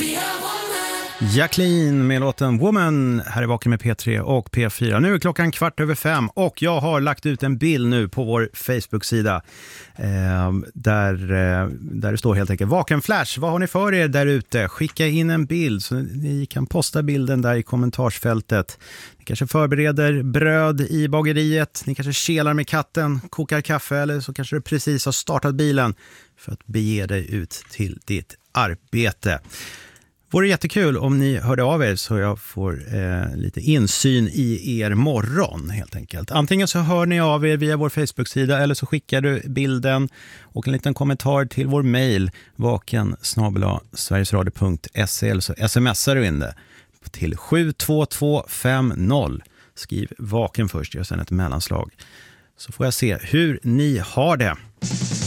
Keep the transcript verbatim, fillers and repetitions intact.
Jacqueline med låten Woman här är Vaken med P tre och P fyra. Nu är klockan kvart över fem och jag har lagt ut en bild nu på vår Facebook-sida eh, där, eh, där det står helt enkelt Vaken Flash. Vad har ni för er där ute? Skicka in en bild så ni kan posta bilden där i kommentarsfältet. Ni kanske förbereder bröd i bageriet, ni kanske kelar med katten, kokar kaffe eller så kanske du precis har startat bilen för att bege dig ut till ditt arbete. Vore jättekul om ni hörde av er så jag får eh, lite insyn i er morgon helt enkelt. Antingen så hör ni av er via vår Facebook-sida eller så skickar du bilden och en liten kommentar till vår mejl vaken snabel-a sverigesradio punkt se eller så smsar du in det till sju två två fem noll. Skriv vaken först och sen ett mellanslag så får jag se hur ni har det.